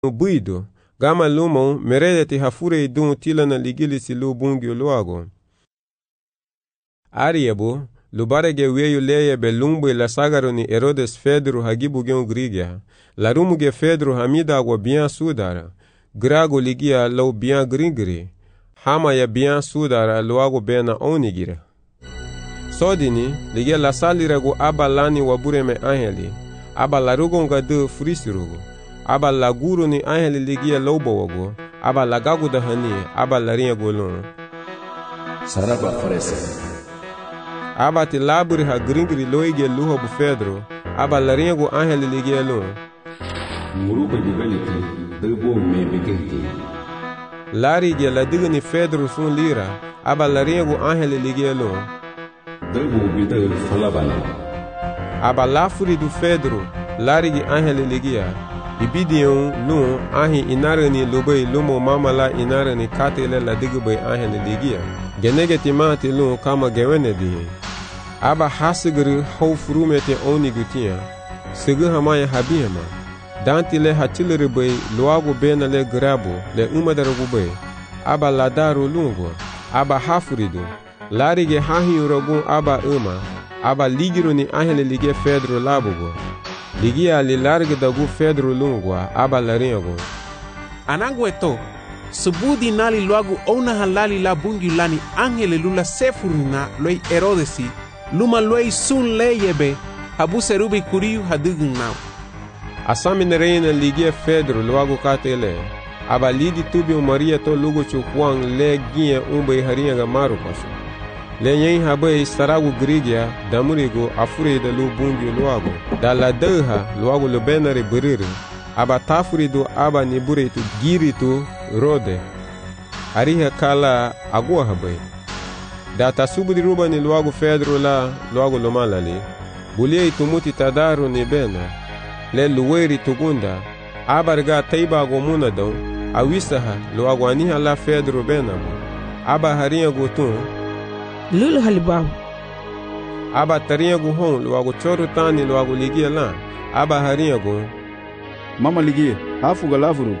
buido gama lumo merede hafure idun tilana ligilisi lu bungio luago. Ariabo lubarege weyu leye belumbu la sagaro ni Herodes Fedro hagibu gen grigia la rumuge Fedro hamida agwa bien sudara grago ligia lau bien grigri hama ya bien sudara luago bena onigira sodini ligia la salirago aba lani wabure me angeli aba la rugonga de frisirugo aba la guru ni angeli ligia laubo wago aba la gagu da hani aba la rinha golon saraba farese aba ti laburi ha gringri loige luho bu Fedro aba la rinha go angeli ligia lon muruba juveliti debo me begenti lari ge la digni Fedro sun lira aba la rinha go angeli ligia lon debo bidal falabana aba lafuri du Fedro lari ge angeli ligia ibidion lun ahi inarani lobei lumo mamala inarani katele la digbe angeli ligia genegeti mati lun kama gewenedi aba hasigri hau furumete oni gutia sigi hamaya habiyama dantile hatilere bei luago bena le grabo le umadaragu bei aba ladaru lungo aba hafuridu larige hahi uragun aba ligiru ni angeli ligia Fedro labugo ligia li large dagu Fedro lungwa aba laringo anangueto subudi nali luagu ona halali la bungi lani angele lula sefurina loi Herodesi luma loi sun leyebe habu serubi kuriu hadugun nau asami reina ligia Fedro luagu katele aba lidi tubi Maria to lugo chukwang le gie umbe haringa ga maru pasu le yen habe saragu grigia damurigo afure de lu bungi luago da la deha luago le benare buriri aba tafurido aba niburitu giritu rode ariha kala agua habe da tasubudi rubani luago Fedro la luago lomalali bulie tumuti tadaru ni bena le luweri tugunda abarga taiba gomuna don awisaha luago aniha la Fedro benabo aba harinha gotun lulu halibahu aba tarinha guhon luago choro tani luago ligia la aba harinha go mama ligia hafuga lavuru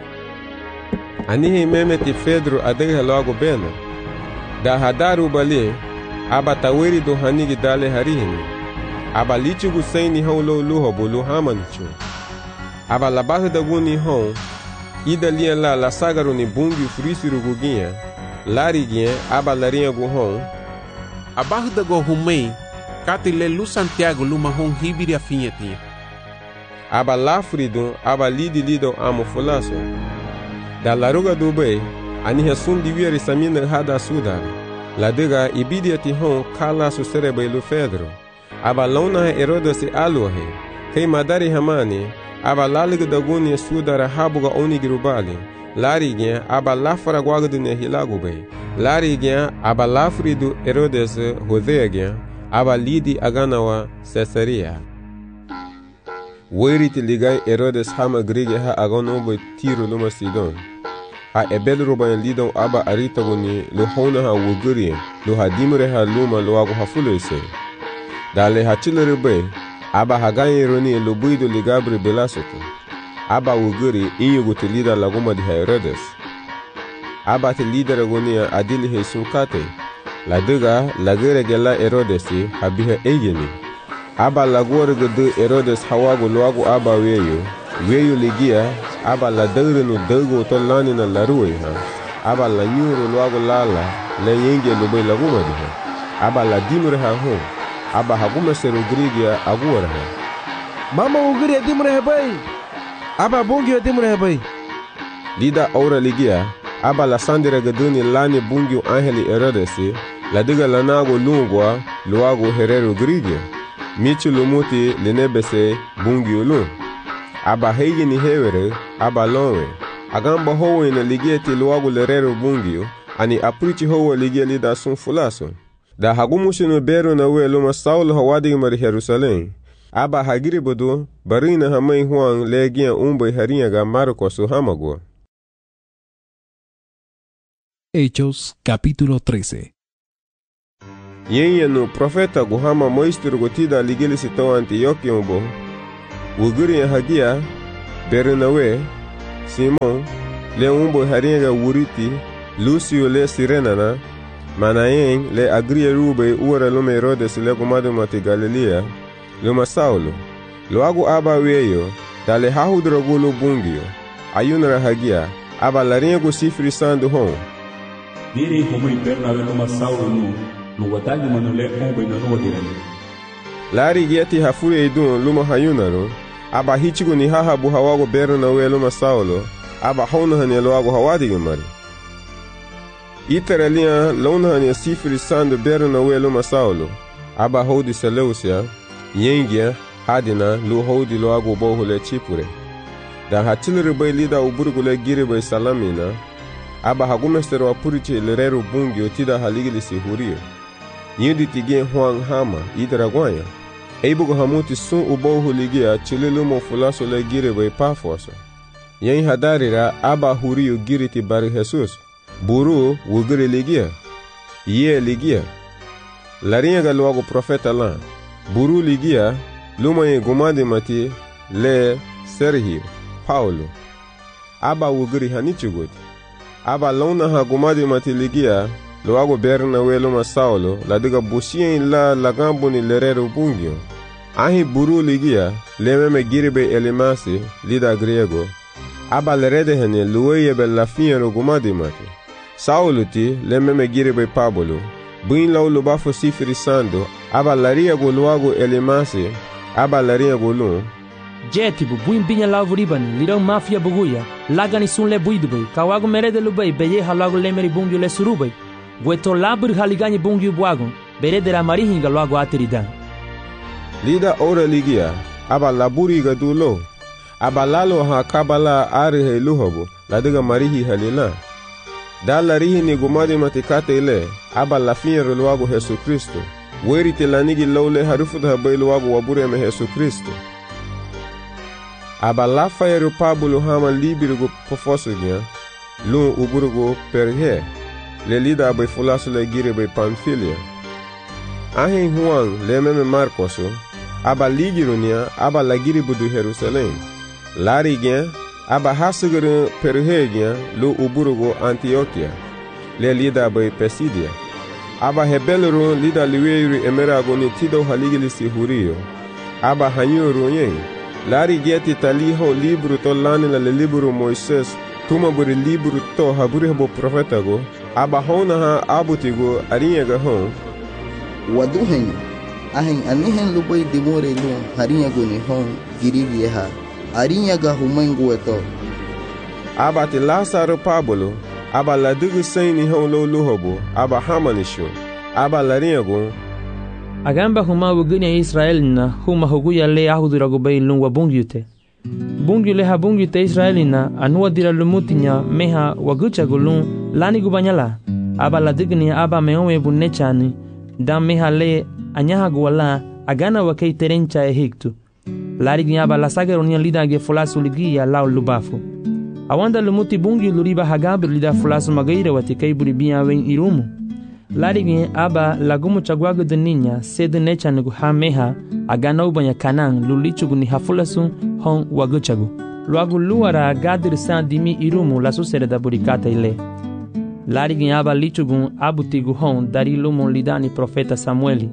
anihi memeti Fedro adega luago bena da hadaru bali aba taweri do hanigi dale harihini aba lichigu saini haulo luho bulu hamanichu aba labahu da guni hon ida lia la sagaru ni bungi frisiru guginha lariginha aba larinha guhon abahu da go humei katile lu Santiago luma hon hibiri afinhetia aba lafridun aba lido amo fulaso da laruga do bei aniha sun divieri samina hada sudar la diga ibidiati hon kala su serebe lu Fedro aba launa Herodes aluhe kei madari hamani aba laliga daguni sudara habuga onigirubali larigia aba lafara gwagdune hilagube larigia aba lafridu Herodes hodeagia aba lidi aganawa Caesarea weriti ligai Herodes hama grige ha aganobo tiro luma Sidon ha ebel ruban lidon aba aritaguni lo hona ha wuguri lo hadimre ha luma lo ago hafulese dale hachilere be aba haganyeroni lo buido ligabri belasoto aba wuguri inyugo te lida lagoma di Herodes aba te lidera gonia adili hesunkate la diga lagere gela Herodes habiha egeni aba lagore de Herodes hawago loago aba weyo ligia aba la dagre dago to lani na laruwe ha aba la nyuro loago lala le yenge lobe lagoma di ha aba la dimre ha ho aba haguma seru grigia agora ha mama ugiri dimre ha bay aba bungi dimre ha bay lida aura ligia aba la sandira gaduni lani bungi angeli Herodes la diga lanago lungwa loago herero grigia michu lumuti linebese bungi ulun aba hegi ni hewere aba lonwe agamba howe na ligieti loago lerero bungi ani aprichi howe ligia lida sun fulaso da hagumushinu beru na we luma Saulo hawadi mari Jerusalem aba hagiri bodu barina hamai huang legia umbe harinha ga Marcos hamago. Hechos capítulo 13. Yenye no profeta guhama moistur gotida ligili sito Antioquia bo uguri hagia beru na we Simon le umbo haringa wuriti Lucio le Sirenana Manayen le agria rube ura lume Herodes le gumadu mati Galilea luma Saulo luagu aba weyo dale hahudrogulo bungio ayunra hagia aba laringo sifri sandu hon Diri como interna de luma Saulo no watagi manule ombe na no dirani Lari gieti hafure idun luma hayunaro aba hichigu ni haha bu hawago beru na we luma Saulo aba hona hane luagu hawadige mari Iteralia lona hane sifri sandu beru na we luma Saulo aba hodi Seleucia yengia hadina lu hodi luagu bohule chipure dan hatilri bay lida uburgule giri bay salamina aba hagumestero apuriche lereru bungi otida haligili si hurio yindi tige huang hama idragoya eibugo hamuti sun ubohu ligia chililumo fulaso le giri bay pafoso yen hadarira aba hurio giri ti bari Jesus buru wugiri ligia ye ligia laringa luagu profeta la buru ligia luma ye gumadi mati le Sergio Paulo aba wugiri hanichugoti aba lona ha gumadi mati ligia luagu berna we luma Saulo la diga busien la lagambo ni lerero bungio ahi buru ligia le meme giribe elimasi lida griego aba lerede hene luweye be la fiero gumadi mati Saulo ti le meme giribe Pablo buin lau lubafo sifiri sando aba laria go luagu elimasi aba laria go lu Jetibu buin binya lavu riban lirau mafia buguya lagani sun le buidubay kawagu merede lubay beye halagu lemeri bungyu le surubay gueto labur haligani bungyu buagun beredera marihinga luagu ateridan Lida ora ligia aba laburi ga dulo aba lalo ha kabala ari he luhobo ladiga marihi halila dala rihi ni gumadi matikate ile aba lafiero luagu Jesu Kristo weri telanigi lawle harufuda bay luagu wabure me Jesu Kristo aba lafaero Pablo hama libirgo pofosugia lu uburgo perhe le lida bay fulaso le gire bay Pamfilia ahin Juan le meme Marcoso aba ligirunia aba lagiri budu Jerusalem larigien aba hasuguru perhegien lu uburgo Antioquia le lida bay Pisidia aba hebeluru lida liweiri emerago ni tido haligilisi hurio aba hanyuru yen lari geti taliho libru to lanila le libru Moises tuma buri libru to haburi habo profetago aba hona ha abutigo ariyaga hon waduhen ahen anihen lubai dimore lu hariyago ni hon girivieha ariyaga humengo eto aba ti Lazaro Pablo aba ladugu saini hon lo luhobo aba hamanisho aba lariyago agamba huma wuguni Israelina huma huguya le ahudurago bay lungwa bungyute bungyule ha bungyute Israelina anua dira lumutinya meha wagucha gulun lani gubanyala aba ladigni aba meome bunechani dam meha le anyaha gwala agana wakei terencha ehiktu larigni aba lasagaronia lida ge fulasu ligia lao lubafu awanda lumuti bungyu luriba hagabir lida fulasu magaira watikei buribia wen irumu larigni aba lagumu chagwagu deninya sed nechan gu hameha agana ubanya kanan lulichugu ni hafulasun hon waguchagu luagu luara gadir san dimi irumu lasu sereda burikata ile larigni aba lichugu abutigu hon dari lumu lidani profeta Samueli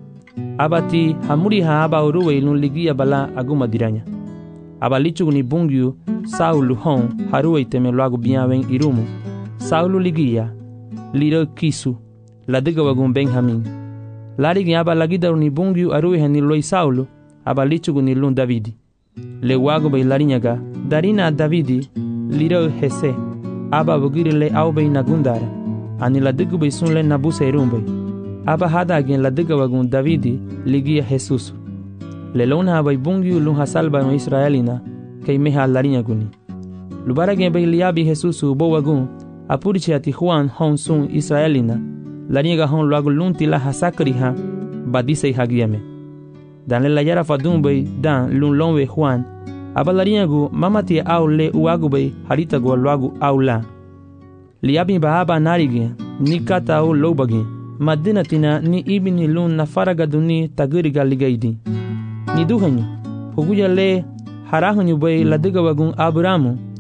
abati hamuri ha aba uruwe ilun ligia bala aguma diranya aba lichugu ni bungyu Saulu hon haruwe iteme luagu biawen irumu Saulu ligia liro kisu ladiga wagun Benjamin larigni aba lagidaru ni bungyu aruwe hani loi Saulo aba lichugu ni lun Davidi le wagu bay larinyaga darina Davidi liro hese aba wugiri le aubay nagundara ani ladigu bay sun le nabuse irumbay aba hada gen ladiga wagun Davidi ligia Jesus le lona bay bungyu lun hasalba no Israelina kay meha larinyaguni lubara gen bay liabi Jesus bo wagun apuriche ati Juan hon sun Israelina larinyaga hon luagu lunti la hasakriha badise hagiame dan le layara fadun bay dan lun lonwe Juan aba larinyagu mamati au le uagu bay harita go luagu au la liabi ba aba narigi ni kata au lobagi madinatina ni ibini lun na faraga duni tagiriga ligaidi ni duhanyu huguya le harahanyu bay ladiga wagun Abramu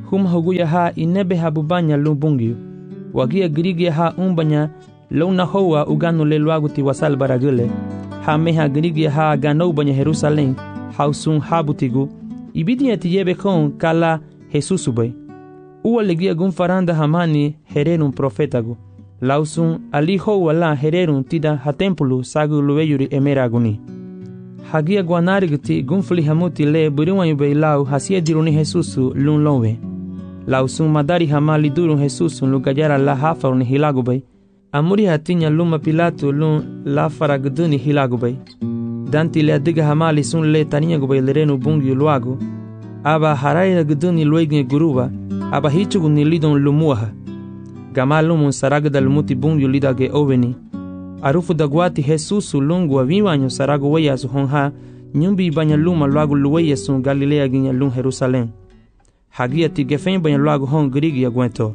huma huguya ha inebe habubanya lumbungyu. Wagia girigia ha umbanya luna hoa ugano le luagu ti wasal baragule. Ha meha girigia ha gano banya Jerusalem hausun habutigu. Ibidia ti yebe kon kala Jesusu bay. Uwa legia gun faranda hamani hererun profetagu. Lausun ali hoa la hererun tida ha tempulu sagu luweyuri emeraguni. Hagia guanarigti gunfli hamuti le buriwanyu bay lau hasia diruni Jesusu lun lowe. Lausun madari hamali durun Jesusu lugayara la hafaruni hilagu bay. Amuri hatinya luma Pilato lun la faragduni hilagu bay. Danti le adiga hamali sun le tania gubay lerenu bungi luagu. Aba haraya gduni luegne guruba. Aba hichugu ni lidon lumuaha. Gamalumun saragda lumuti bungi lidage oveni. Arufu dagwati Jesusu lungu aviwanyo saragu weya su honha. Nyumbi banya luma luagu luweya sun Galilea ginya lun Jerusalem. Hagia ti gefen banya luagu hon grigi aguento.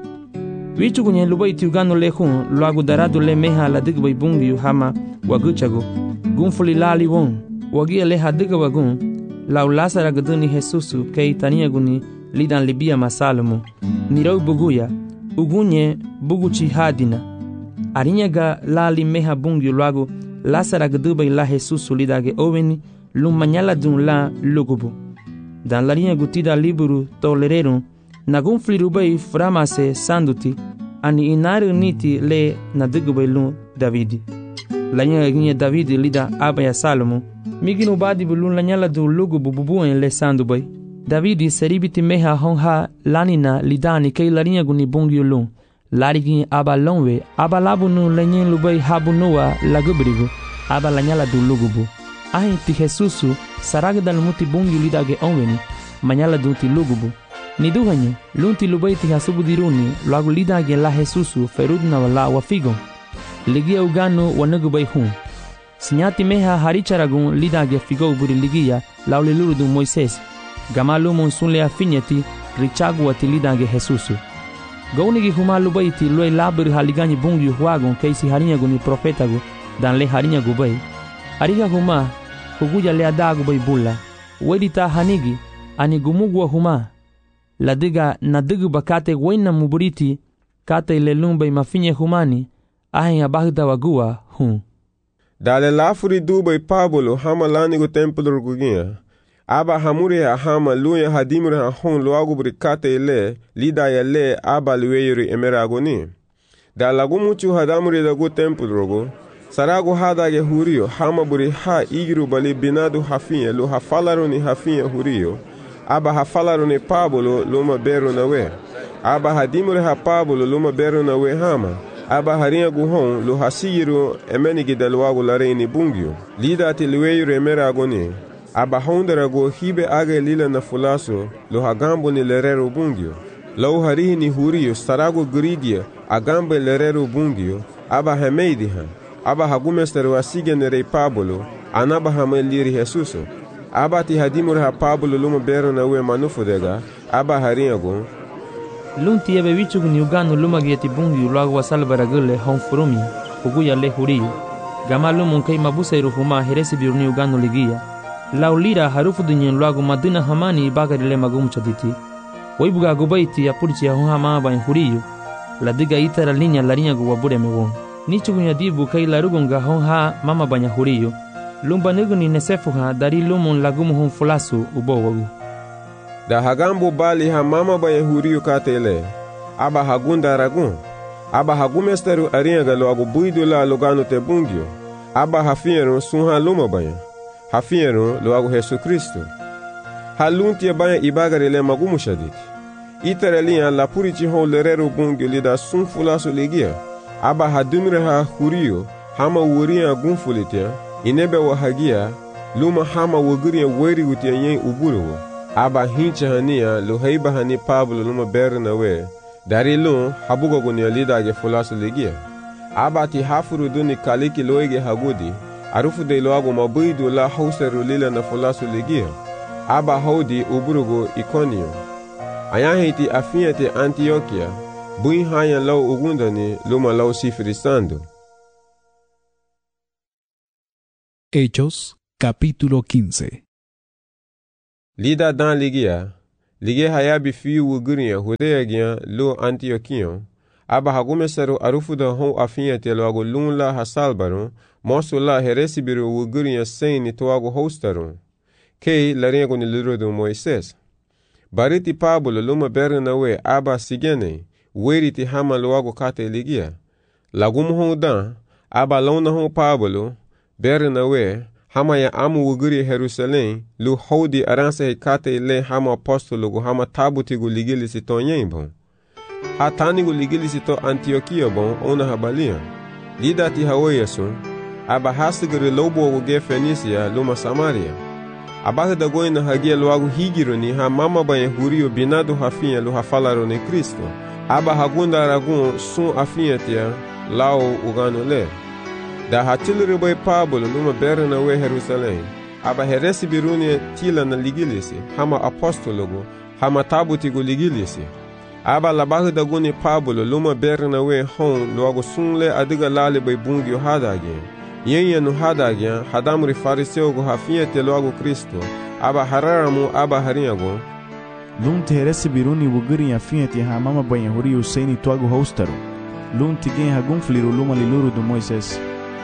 Wichugu nye lubai ti ugano le hun luagu daradu le meha la digbay bungi hama waguchagu. Gunfuli lali won. Wagia leha diga wagun. Lau lasara gduni Jesusu kei tania guni lidan libia masalamu. Nirau buguya. Ugunye buguchi hadina. Arinyaga lali meha bungi luagu lasara gdubay la Jesusu lidage oveni lumanyala dun la lugubu. Dan larinha gutida liburu tolererun nagun flirubay framase sanduti ani inaru niti le nadigubay lun Davidi. Larinha ginha Davidi lida abaya Salomo miginu badi bulun lanyala du lugubu bubuen le sandubay. Davidi seribiti meha honha lanina lidani kei larinha guni bungi lun. Larigin aba longwe aba labunu lenyen lubay habunua lagubrigu aba lanyala du lugubu. Ahin ti Jesusu saragda lumuti bungi lidage onweni manyala du ti lugubu. Niduhanye lunti lubay ti hasubu diruni luagu lidage la Jesusu ferudna wala wafigon. Ligia uganu wanagubay hun. Sinyati meha haricharagun lidage figo buri ligia lauliluru du Moises. Gamalumun sunle afinyati richagu ati lidage Jesusu. Gaunigi huma lubay ti lue labur haligani bungi huagun keisi harinha guni profetagu dan le harinha gubay. Ariga huma huguja le adagu bay bulla. Wedita hanigi ani gumugwa huma. Ladiga nadigu bakate wena muburiti kate le lumbay mafinye humani ahin abagda wagua hun. Dale lafuri dubay Pablo hama lanigo templo gugia. Aba hamure hama luya hadimure hon luagu brikate le lida ya le aba lueyuri emeragoni. Da lagu muchu hadamure dagu templo rogo. Saragu hadage hurio hama buri ha igiru bali binadu hafinye lu hafalaruni hafinye hurio. Aba hafalaruni Pablo luma beru nawe. Aba hadimure ha Pablo luma beru nawe hama. Aba harinha guhon lu hasigiru emenigi da luagu lareini bungyo. Lida ti lueyuri emeragoni. Aba honderago hibe age lila na fulaso lo hagambo ni lerero bungyo. Lau harihi ni hurio sarago grigia agambe lerero bungyo. Aba hameidiha. Aba hagumesteru asige nerei Pablo. Anaba hameliri Jesuso. Aba ti hadimur ha Pablo luma bero na ue manufodega. Aba harinhago. Lunti ebe wichugu ni ugano luma gieti bungyo luagu wasal baragule honfurumi. Huguya le hurio. Gamalumun kei mabuseiru huma heresi biruni ugano ligia. Laulira harufu dunyen luagu madina hamani bagari le magumchaditi. Waibuga gubaiti ya purchi ya hama ba huriyo. Ladiga itara linya larinha guwabure mewon. Nichugu nyadibu kai larugunga honha mama banya huriyo. Lumba niguni nesefuha dari lumun lagumu hon fulasu ubowagu. Da hagambo bali ha mama banya huriyo katele. Aba hagunda ragun. Aba hagumesteru arinha luagu buidu la lugano te bungyo. Aba hafiero sunha luma banya. Hafiero luagu Jesu Kristo. Haluntia banya ibagare le magumushaditi. Iteralinha la purichi hon lerero bungyo lida sunfulaso legia. Aba hadumre ha hurio hama wuria gunfulitia. Inebe wa hagia luma hama wuguria weri utia yen uburuwo. Aba hincha hania lo heiba hani Pablo luma berna we. Dari lun habugo gunia lidage fulaso legia. Aba ti hafuru duni kaliki loege hagudi. Arufu de loago mabuidu la hauseru lila na fulasu legia. Aba haudi uburugo Iconio. Ayahiti afiate Antioquia. Bui haya lau ugundani luma lau sifristando. Hechos, capítulo 15. Lida dan ligia. Lige hayabi fi wuguria hudea gyan lo Antiochion. Aba hagumesaro arufu da hon afinha te logo lunla hasalbaron. Mosu la heresibiru wuguria seini toago hostaron. Kei laringo ni luro do Moises. Bariti Pablo luma bernawe aba sigene. Weriti hama loago kate ligia. Lagum hon dan. Aba lona hon Pablo. Bernawe. Hama ya amu wuguri Jerusalém, lu hodi aransa hekate le hama apostolo gu hama tabuti gu ligilisi to nyen bon. Hatani gu ligilisi to Antioquia bon, ona habalia. Lidati hawayasun, aba hasigiri lobo gu ge Fenisia, luma Samaria. Aba da goina hagia luagu higironi ha mama ba hurio binado hafinha lu hafalaro ne Cristo. Aba hagunda aragun sun afinha tia, lao ugano le. Da hatilere boy Pablo numa berna we Jerusalém. Aba heresi biruni tila na ligilisi, hama apostologo, hama tabuti gu ligilisi. Aba labahu da guni Pablo luma berna we hon logo sunle adiga lale boy bungi hadage. Yenye no hadage, hadamuri fariseo gu hafinha te logo Cristo. Aba hararamu aba harinyago. Lum te heresi biruni wuguri afinha te hamama banha huri usaini toago hostaro. Lum tigen hagun fliru luma liluru do Moises.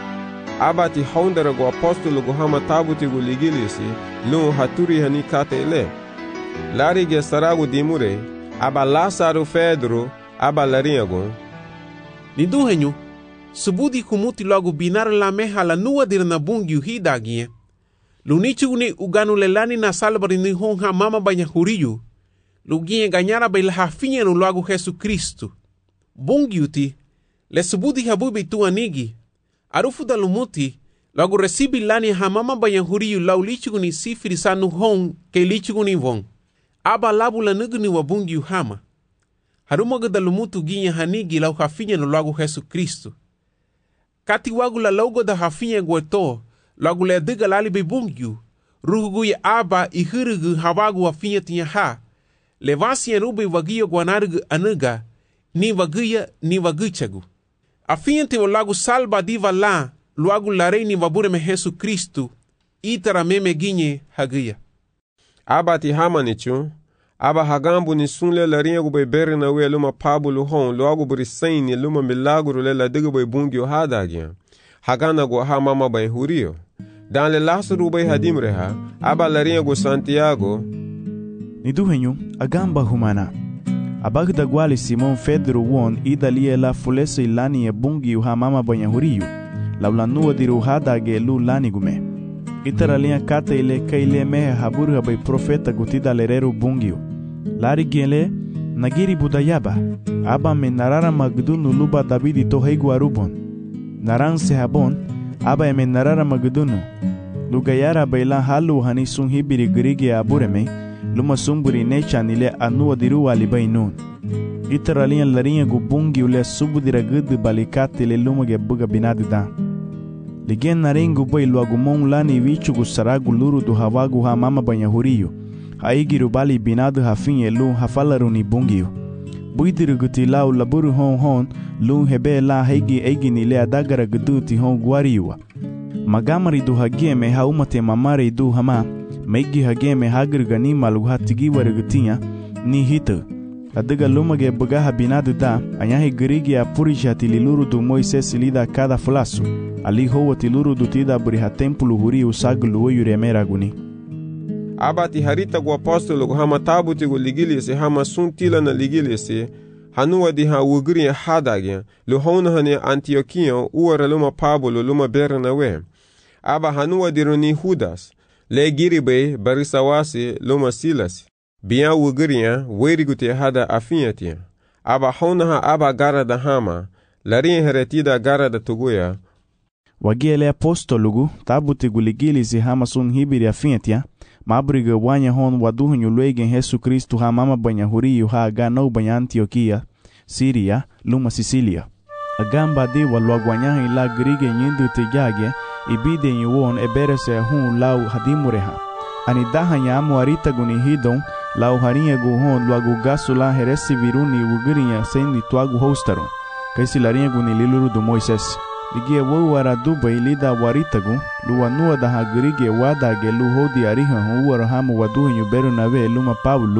Abati hondara go apostolo go hama tabuti go ligilisi, lu haturi hani kate ele. Lari ge sarago dimure, aba Lázaro Pedro, aba larinhago. Liduhenyu, subudi kumuti logo binar la meha la nua dirna bungi hidagie. Lunichu ni uganu lelani na salbari ni honga mama banya huriyu. Lugie ganyara bela hafinha no logo Jesus Cristo. Bungi uti, le subudi habubi tu anigi. Arufu da lumuti, logo recibi lani hamama bayan huriyu lau lichuguni sifiri sanu hong ke lichuguni vong. Aba labu la nuguni wabungi uhama. Harumaga da lumutu ginya hanigi lau hafinha no logo Jesus Cristo. Kati wagu la logo da hafinha gueto, logo le diga lali bebungiu. Ruhugu ya aba ihirugu hawagu hafinha tinya ha. Levasi ya rubi wagiyo guanarugu anuga, ni waguya ni waguchagu. Afinha o lago salba diva lá, logo larei ni vabure me Jesus Cristo, itara meme ginye hagia. Aba ti hamanichu, aba hagambu ni sunle larinha gu bebere na we luma Pablo hon, logo burisaini luma milagro le la diga bebungi o hadagia. Hagana gu ha mama bay hurio. Dan le Lázaro bay hadimreha, aba larinha gu Santiago. Niduhenyu, agamba humana. Abag da gwali Simon Pedro won idalia la fulesa ilani e bungi uha mama banha huriyu. La ulanua diru hadage lu lani gume. Itaralinha kata ile kaile mehe haburu bay profeta gutida lereru bungiu. Lari gele nagiri budayaba. Aba me narara magdunu luba Davidi to heigu arubon. Naran se habon, aba me narara magdunu. Lugayara bayla halu hani sun hibiri grigi abureme. Luma sumburi nechan ile anua diru alibainun. Itaralinha larinha gu bungi ule subu diragud balikate ile luma ge buga binadi da. Ligen naringu bay luagumon lani vichu gu saragu luru du hawagu ha mama banha huriyu. Haigiru bali binadu hafin elu hafalaruni bungiu. Buidiru guti lau laburu hon hon lu hebe la haigi eigini ile adagara guduti hon guariua. Magamari du hageme haumate mamare du hama. Meigi hageme hagir gani malu hatigi warigutinha ni hita. Adiga lumage bugaha binadu da anyahi girigi a purisha tililuru du Moises lida cada flasu. Ali hoa tiluru du tida buriha tempulu huri usaglu oyuremera guni. Abati harita gu apostolo gu hama tabuti gu ligilisi hama suntila na ligilisi hanua di ha wugri hadage lu hona hane Antioquia uara luma Pablo luma berna we. Aba hanua di runi Judas. Le giribe barisawasi luma Silas. Biya wugriya werigute hada afinyatia. Aba hona aba gara da hama. Larin heretida gara da tuguya. Wagele apostolugu tabuti guligilisi hama sun hibiri afinyatia. Mabriga wanya hon waduhunyu luegen Jesus Cristo ha mama banha huriyu ha ganau banha Antioquia, Síria, luma Sicília. Agamba de waluaguanyaha ila grige nyindu tejage ibide nyuon eberese hun lau hadimureha. Anidaha nyamu arita guni hidon lau harinha guhon luagu gasu la heresi viruni wugirinha sendi tuagu hostaron. Kaisi larinha guni liluru do Moises. Ligia wawara duba ilida waritagu luanua da hagirige wadage lu hodi ariha huwara hamu waduhinyu beru nawe luma Pablo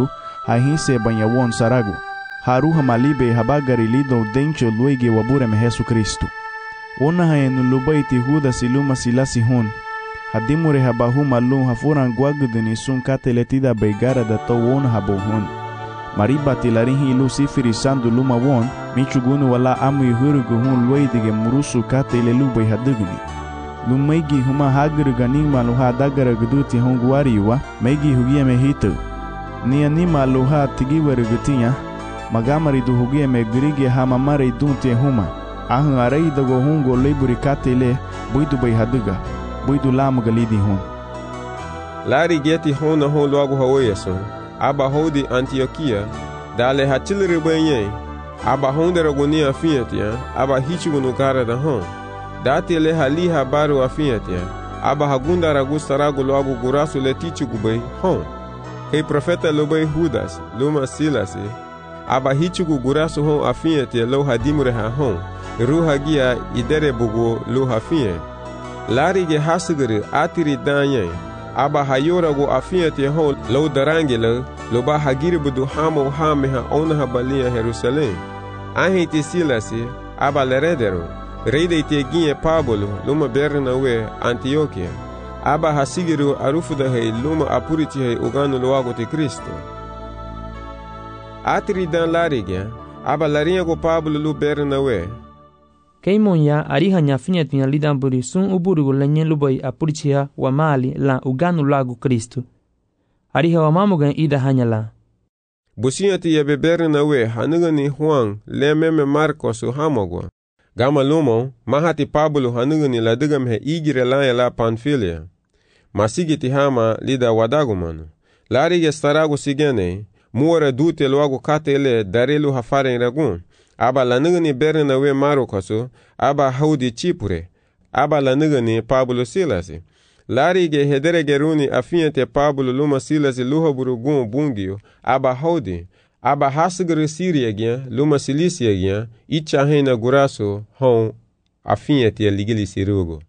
hahise banha won saragu. Haruha malibe habagari lido dencho luege wabureme Jesu Kristo. Ona haenu lubaiti huda siluma silasi hon. Hadimure habahu malum hafuran guaguduni sun kateletida beigara da to won habohon. Maribati larinhi Luciferi sandu luma won, michugunu wala amu yuhurugu hun luidige murusu katele lubai hadugni. Lumaigi huma haguru ganima luha dagara guduti honguariwa, meigi hugia mehito. Ni anima luha tigiwaru gutinya, magamari du hugia me grige hamamare dunte huma. Ahun arei dago hungo leburi katele, buidu bai haduga, buidu lama galidi hun. Lari geti hona hon logo haweyason. Aba hodi Antioquia, dale hatilere banyen, aba hondera gonia afiatia, aba hichugunu cara da hon. Date le haliha baru afiatia, aba hagunda ragusta ragu logo gurasu le tichugubei hon. Hei profeta lobei Judas, luma silasi, aba hichugu gurasu hon afiatia lo hadimure ha hon, ruha gia idere bugu lo hafie. Lari ge hasugere atiri danyen, aba hayora go afiate ho lo darangela lo ba hagiri budu hamo hameha onha balia Jerusalém. Ahente silasi aba leredero reide teginha Pablo luma Bernabe Antioquia. Aba hasigiru arufuda he luma apuriti he ugano loago te Cristo. Atri dan larigia aba larinha go Pablo lu Bernabe. Keimonya ariha nyafinya lidamburi sun uburugu lenye lubai apurichia wa mali la uganu lagu Kristo. Ariha wa mamugan ida hanyala. Businyati ya Bernabe hanugani Juan lememe Marcos hamogwa. Gama lumo mahati Pablo hanugani ladugam he igire la Panfilia. Masigiti hama lida wadagumanu. Larige staragu sigene muore dute loagu katele darelu hafaren ragun. Aba lanugani Bernabe Marokaso, aba haudi Chipure, aba lanugani Pablo Silasi. Larige hedere geruni afiante Pablo luma Silasi luha burugun bungio, aba haudi, aba hasugere Siria gyan, luma Silisia gyan, icha hena guraso, hon afiante ligili sirugo.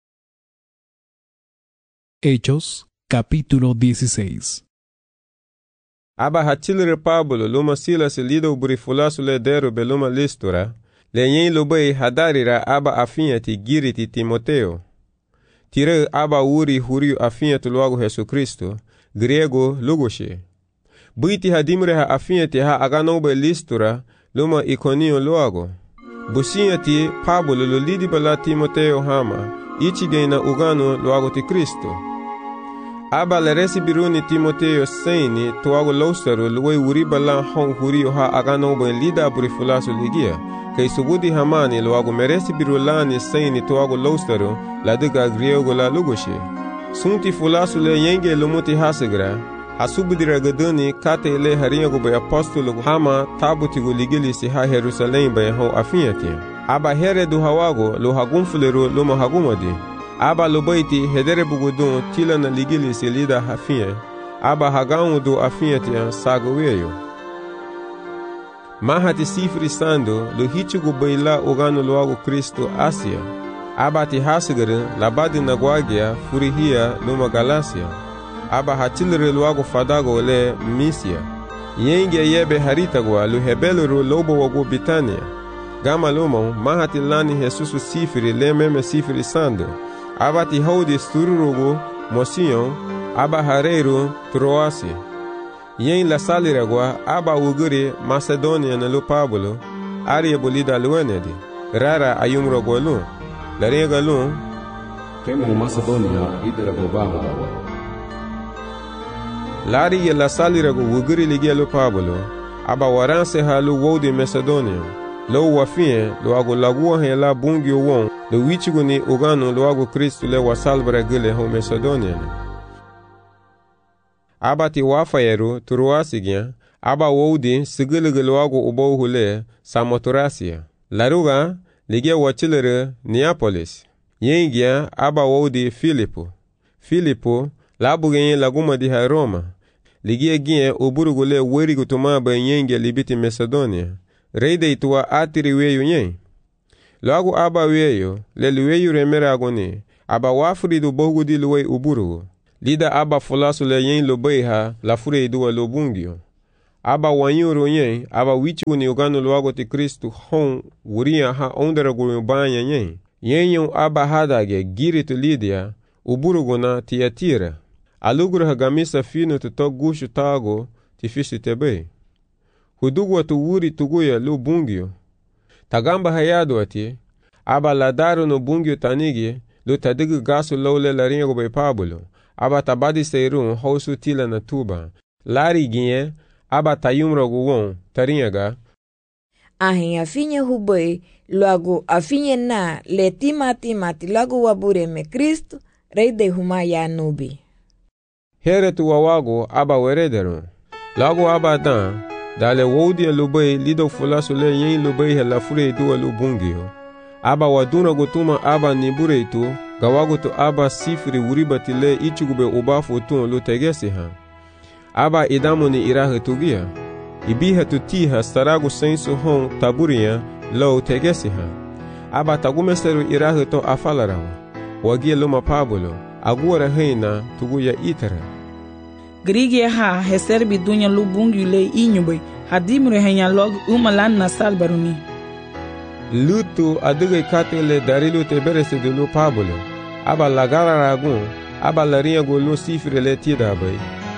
Hechos, capítulo 16. Aba hatilere Pablo luma Silasi lido burifulasu le deru beluma Listura, lenyen lobei hadarira aba afiante giriti Timoteo. Tire aba uri huriu afiante logo Jesu Kristo, grego lugoshe. Buiti hadimre ha afiante ha aganobe Listura luma Iconio logo. Businyati Pablo lo lidi bala Timoteo hama, ichigena ugano logo ti Kristo. Aba le resibiruni Timoteo seini tuago lostaru luwe uriba la hong hurio ha aganobe lida burifulasu ligia. Kei subudi hamani luago meresibiru lani seini tuago lostaru la diga griego la lugoshe. Sunti fulasu le yenge lumuti hasigra. Hasubudira gaduni kate le harinyago be apostolo hama tabutigo ligili si ha Jerusalém be hon afiati. Aba here du hawago lo hagumfuleru luma hagumadi. Aba lobaiti hedere bugudun tilana ligili si lida hafie. Aba hagaun do afiati sagoweyo. Mahati sifri sando lo hichugu beila ogano loago Kristo Asia. Aba ti hasigere labadi nagwagia furihia luma Galacia. Aba hatilere loago fadago le Misia. Yenge yebe haritagwa lo hebeluru lobo wago Bitania. Gama lomo mahati lani Jesusu sifri le meme sifri sando. Aba ti haudi stururugo Mosion. Aba hareiru Troasi. Yen la saliragwa aba uguri Macedonia na lo Pablo, aria bolida luenedi, rara ayumro golu, la rega lu, Kemu Macedonia idera bobago. Lari la salirago uguri ligia lo Pablo, aba waranse ha lo wodi Macedonia, lo wafie lo ago lagua he la bungi won, lo wichigo ni ugano lo ago Kristo le wasalbra gile ho Macedonia. Aba ti wafayeru Troasigya, aba wodi sigilgiloago ubohule Samothracia. Laruga ligia wachilere Neapolis. Yengya aba wodi Filipo labugenye laguma di ha Roma. Ligia gye uburugule werigu tumaba yengya libiti Macedonia. Reide ituwa atiri weyu nye. Lagu aba weyo, leli weyu remera agoni. Aba wafuri du bogu di luwe uburugu. Lida aba fulasu le yen lo beiha la fure iduwa lo bungio. aba wanyuro yen aba wichu ni ugano luago ti Kristu hon wuria ha ondera gulubanya yen yenyo aba hadage giri tu Lidia uburuguna Tiatira aluguru hagamisa fino tu to gushu tago ti fishi tebe hudugwa tu wuri tuguya lu bungyo tagamba hayado ati aba ladaro no bungyo tanigi lu tadigu gasu lole laringa go be Pablo aba tabadi seirun hausu tila na tuba lari ginye aba tayumro guwon taringa ahin afinye hubei luagu afinye na le timati lagu wabure me Kristo rei de huma ya nubi here tu wawago aba weredero lagu aba dan dale wodi lubei lido fulasu le yin lubei hela fure duwa lubungio aba waduna gutuma aba nibure itu gawago tu aba sifri wuribati le ichugube ubafu tu lu tegesi ha aba idamu ni irahe tugia ibiha tutiha staragu sensu hon taburia lo tegesi ha aba tagumeseru irahe to afalarawa wagie luma Pablo agora reina tuguya itara Grigi ha heserbi dunya lubungi le inyube hadimre henya log umalan na salbaruni lutu aduge katele darilu teberese de lu Pablo aba lagara ragun aba larinha golu sifre le tidabai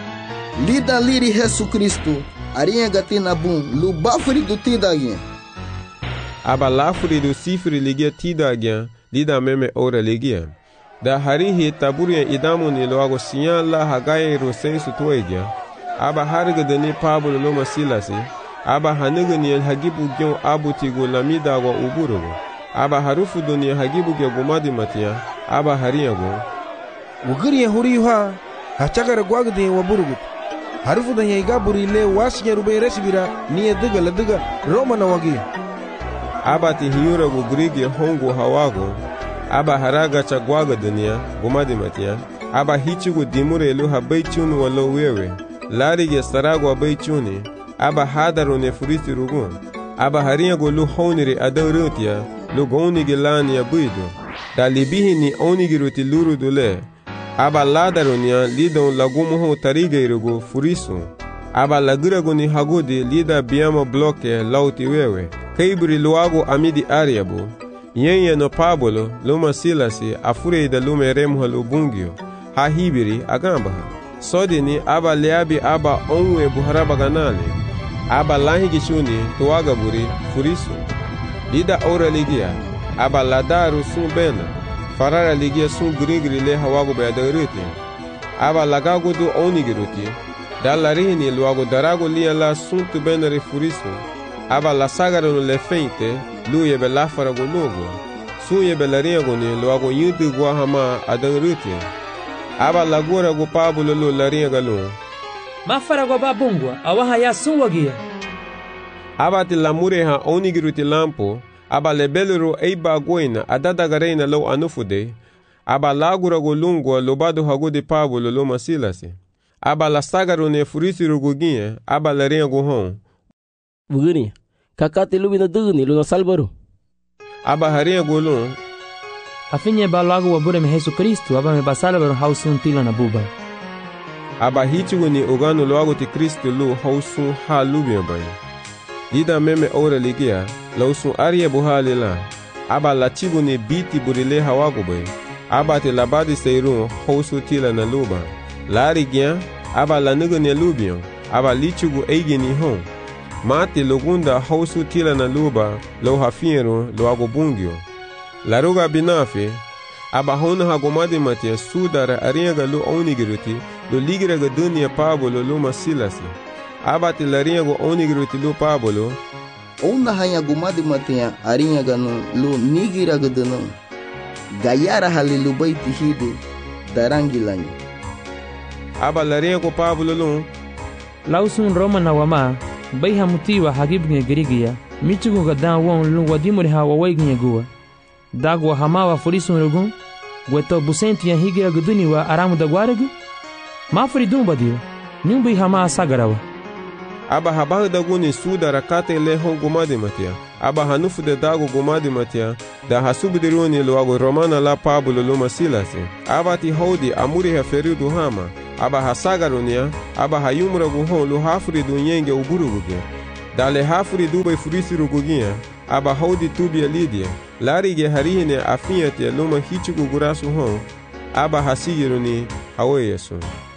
lida liri Jesu Kristo arinha gatina bum lu bafri do tidagin aba lafri do sifre ligia tidagin lida meme ora ligia da harihi taburia idamu ni loago sinya la hagaye ro sensu toegia aba hariga deni Pablo no masilasi aba haniga ni hagibu gyon abuti go lamida go uburugo aba harufu do ni hagibu ge gomadi matia aba hariya go wugiri huri ha hachagara gwagde waburugo harufu da yaiga burile wasinya rube resibira ni diga Roma na wagi aba ti hiyura go grigi hongo hawago aba haraga cha gwaga dunia gomadi matia aba hichigo dimure lu habaichun walo wewe larige sarago abaichuni aba hadaro ne furiti rugun aba hariya go lu honiri adaurutia lu gonigi lani ya buido da libihi ni onigi ruti luru dule aba ladaro niya lidon lagumu ho tarige irugo furisu aba lagurago ni hagudi lida biyama bloke lauti wewe kaibri luago amidi ariabu yenye no Pablo luma silasi afure da lume remha lubungio ha hibiri agamba sodini aba leabi aba onwe buharaba ganale aba lahi gishuni tuwaga buri furisu lida ora ligia aba ladaru sun bena farara ligia sun grigri le hawago bayadaruti aba lagago du onigiruti dalarini luago darago lia la sun tu benere furisu aba la sagaro le feinte luye be la farago logo suye be la riego ni luago yudu guahama adaruti aba lagora go Pablo lo la riega lo mafarago babungwa awaha ya sunwagia aba ti lamure ha onigiruti lampo aba lebelero eiba goina adadagarena lo anufude aba lagura go lungwa lobado hagode Pablo lo masilasi aba la sagaro ne furisi ruguginye aba la riego hon wugiri kakate lubina dugni lo salbaro aba haria golon afinye balago wabure me Jesu Kristo aba me basalbaro hausun tila na buba aba hichigo ni ogano loago ti Kristo lo hausun ha lubia bai lida meme ora ligia lausun aria buhalila aba la chigo ni biti burile hawago bai aba te labadi seirun hausu tila na luba lari gia aba la nugo ni lubion aba lichigo eigi ni hon mati lugunda hausu tila na luba lo hafiero lo agobungio laruga binafe aba hona hagomadi matia sudara ariaga lo onigiruti lo ligiraga dunia Pablo lo masilasi aba ti lariago onigiruti lo Pablo ona hanya gomadi matia ariaga no lo nigiraga dano gayara halilu baiti hidu darangilani aba lariago Pablo lo lausun Roma na wama baiha mutiwa hagibnge girigia michugo gadan won lu wadimure ha wawaignye gua dagwa hamawa furisun rugun gweto busenti ya higira guduni wa aramu da gwaregu mafri dumbadio nyumbi hama sagarawa aba habahu da guni suda rakate le hon gumadi matia aba hanufu de dago gumadi matia da hasubidiruni luago romana la Pablo lo masilasi aba ti hodi amuri ha feridu hama aba hasagaronia aba hayumra gu hon lu hafuri du nyenge uburuguge dale hafuri du bay furisi rugugia aba hodi tubia lidia larige harihine afiate luma hichugu gurasu hon aba hasigiruni haweyesu.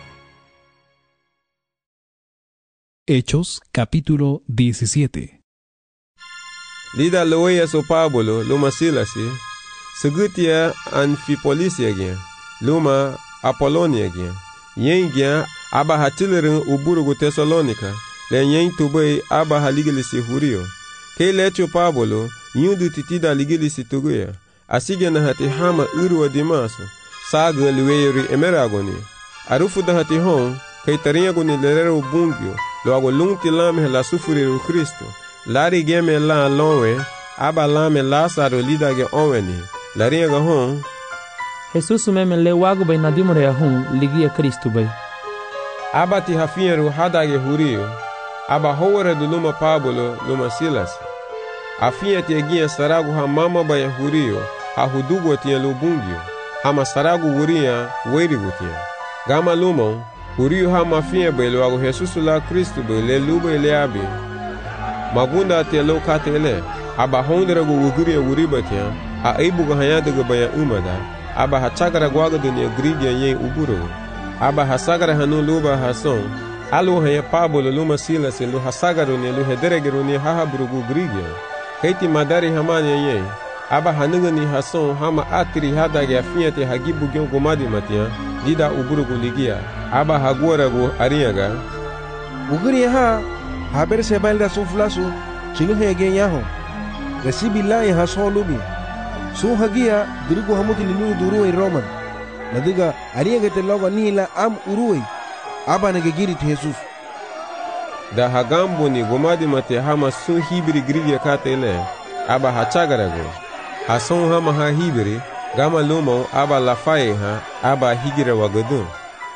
Hechos capítulo 17. Lida loweyesu Pablo luma Silasi segutia Anfipolisiagia luma Apoloniagia yengia aba hatilerin uburugu Tesalonika le yen tubay aba haligilisi hurio ke lecho Pablo nyudu titida ligilisi tuguya asige na hati hama urwa dimaso saga liweyeri emeragoni arufu da hati hon ke tariagoni lerero bungyo lo ago lungti lame la sufuriru Kristo lari geme la lonwe aba lame Lazaro lidage onweni lariaga hon Jesus meme le wago bay nadimore ya hon ligia Kristo bay aba ti hafieru hadage hurio aba howere du luma Pablo luma Silas afia ti egia saragu ha mama bay hurio ha hudugo ti lubungyo hama saragu wuria weirigu ti gama lumon hurio ha mafia bay lo ago Jesus la Kristo bay le lube le abi magunda te lo katele aba hondere go wuguria wuribatia a aibuga haya daga baya umada aba hachagara gwaga dunia grigia yen uburo aba hasagara hanu luba hason alu haya Pablo luma Silas lu hasagara ne lu hederegero ne hahabrugu grigia kaiti madari hamane yen aba hanuga ni hason hama atri hadaga fiate hagibu gyon gomadi matia dida uburugu ligia aba hagora go ariaga uguria ha haber sebal da suflasu chinu hege yaho resibi la ya hason lubi su hagia dirigo hamuti linu duru Roman nadiga ariaga te logo nila am urui aba nage girit Jesus da hagambo ni gomadi mate hama su hibiri grigia katele aba hachagarago hason hama ha hibiri gama lumo aba lafaye ha aba higire wagadun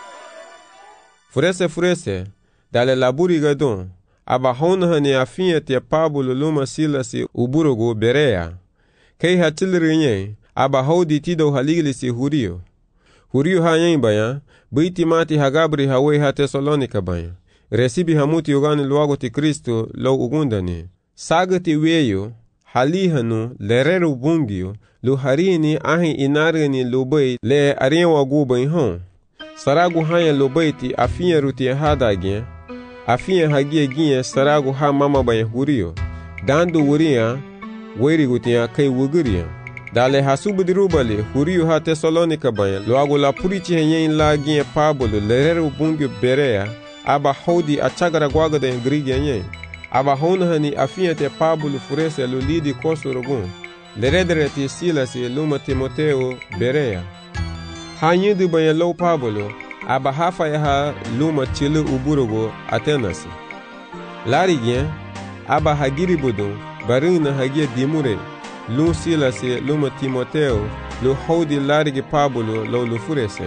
furese dale laburi gadun aba hona ne afia te Pablo luma Silasi uburugo Berea kei hatilrinye aba hodi tido haligilisi hurio hayen baya biti mati hagabri hawe ha Tesalonika baya resibi hamuti ugani luago ti Kristo lo ugundani sagati weyo halihanu lereru bungio lu harini ahi inarini lubay le ariwa gubai hon saragu haya lubayti afia ruti hadage afia hagie gie saragu ha mama baya hurio dandu wuria weiri gutia kai wuguria dale hasubdirubale hurio ha Tesalonika baya luago la purichi henyen la gie Pablo lereru bungio Berea aba hodi achagara gwaga de grigia yen aba honhani afia te Pablo furese lu lidi kosurugun leredere ti Silas luma Timoteo Berea hanyidu baya lo Pablo aba hafa ya ha luma chilu uburugo Atenas larigien aba hagiri budun barina hagia dimure lu Silas luma Timoteo lu hodi larigi Pablo lo lu furese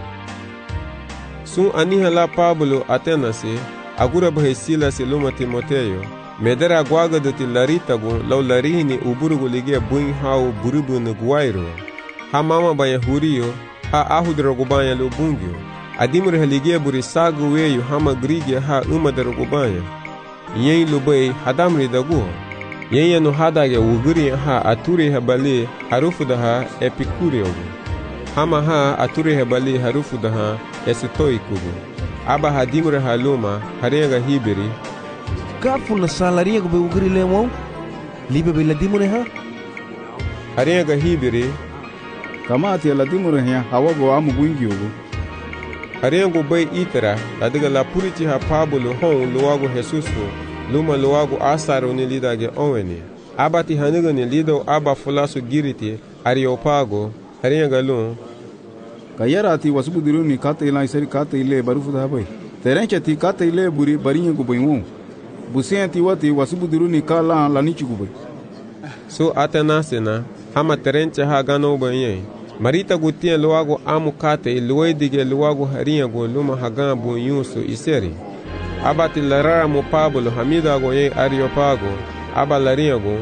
sun aniha la Pablo Atenas agura bahe Silas luma Timoteo medera gwaga doti laritagu lau larihini uburugu ligia buin hau burubu nuguairo ha mama baya hurio ha ahudrogu baya lu bungyo adimure haligia buri sagu weyu hama grigia ha umadrogu baya yen lubai hadamri dagu yen yanu hadage uguri ha aturi habali harufu daha epikurio hama ha aturi habali harufu daha esitoikugu aba hadimure haluma harega hibiri kafu na salaria go be ugri lemo libe be ladimure ha harega hibiri kama ati ladimure ha hawago amu bungiogo harega be itara ladiga la puriti ha Pablo hon luago Jesusu luma luago asaro ni lidage onweni abati haniga ni lido aba fulasu giriti Areopago harega lu kayara ati wasubudiru ni kate ila iseri kate ile barufu da bay terenche ti kate ile buri barinye go boymo busen ti wati wasubudiru ni kala la ni chugubay so atanasena hama terenche ha gano boye marita gutia luago amu kate luedige luago hariya go luma hagan bo yusu iseri abati larara mo Pablo hamida go ye Areopago aba lariya go